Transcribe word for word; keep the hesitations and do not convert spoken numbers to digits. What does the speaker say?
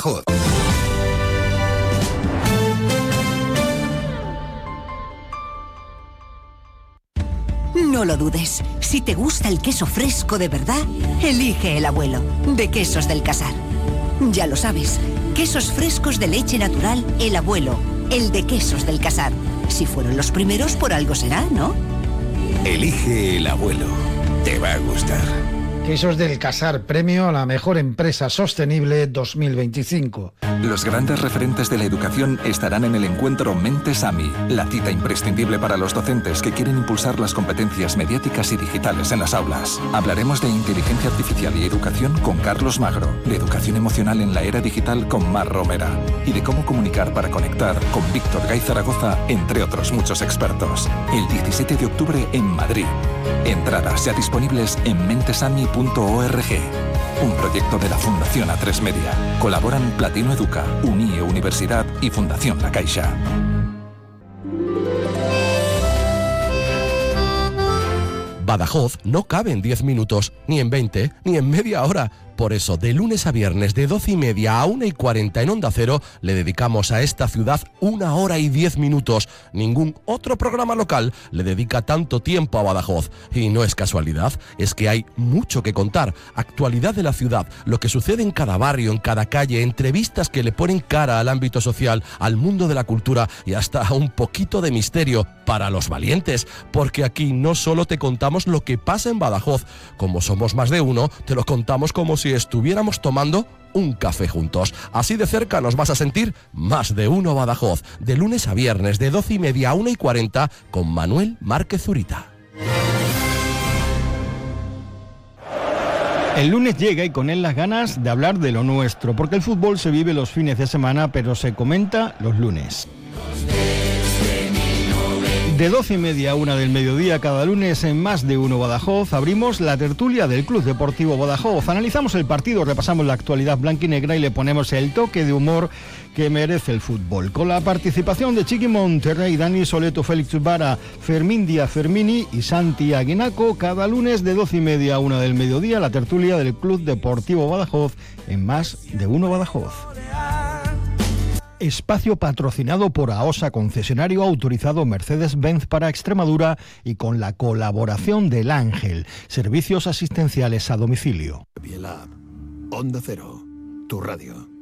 Badajoz. No lo dudes. Si te gusta el queso fresco de verdad, elige El Abuelo, de Quesos del Casar. Ya lo sabes, quesos frescos de leche natural El Abuelo, el de Quesos del Casar. Si fueron los primeros, por algo será, ¿no? Elige El Abuelo. Te va a gustar. Quesos del Casar, premio a la mejor empresa sostenible dos mil veinticinco. Los grandes referentes de la educación estarán en el encuentro Mentes A M I, la cita imprescindible para los docentes que quieren impulsar las competencias mediáticas y digitales en las aulas. Hablaremos de inteligencia artificial y educación con Carlos Magro, de educación emocional en la era digital con Mar Romera y de cómo comunicar para conectar con Víctor Gay Zaragoza, entre otros muchos expertos. El diecisiete de octubre en Madrid. Entradas ya disponibles en mentesami punto org. Un proyecto de la Fundación A tres Media. Colaboran Platino Educa, Unie Universidad y Fundación La Caixa. Badajoz no cabe en diez minutos, ni en veinte, ni en media hora. Por eso, de lunes a viernes, de doce y media a una y cuarenta en Onda Cero, le dedicamos a esta ciudad una hora y diez minutos. Ningún otro programa local le dedica tanto tiempo a Badajoz. Y no es casualidad, es que hay mucho que contar. Actualidad de la ciudad, lo que sucede en cada barrio, en cada calle, entrevistas que le ponen cara al ámbito social, al mundo de la cultura y hasta un poquito de misterio para los valientes. Porque aquí no solo te contamos lo que pasa en Badajoz, como somos más de uno, te lo contamos como si estuviéramos tomando un café juntos. Así de cerca nos vas a sentir Más de Uno Badajoz, de lunes a viernes, de doce y media a una y cuarenta, con Manuel Márquez Zurita. El lunes llega y con él las ganas de hablar de lo nuestro, porque el fútbol se vive los fines de semana, pero se comenta los lunes. De doce y media a una del mediodía cada lunes en Más de Uno Badajoz abrimos la tertulia del Club Deportivo Badajoz. Analizamos el partido, repasamos la actualidad blanquinegra y le ponemos el toque de humor que merece el fútbol. Con la participación de Chiqui Monterrey, Dani Soleto, Félix Vara, Fermín Díaz Fermini y Santi Aguinaco, cada lunes de doce y media a una del mediodía la tertulia del Club Deportivo Badajoz en Más de Uno Badajoz. Espacio patrocinado por AOSA, concesionario autorizado Mercedes-Benz para Extremadura y con la colaboración del Ángel, servicios asistenciales a domicilio. Bielab, Onda Cero, tu radio.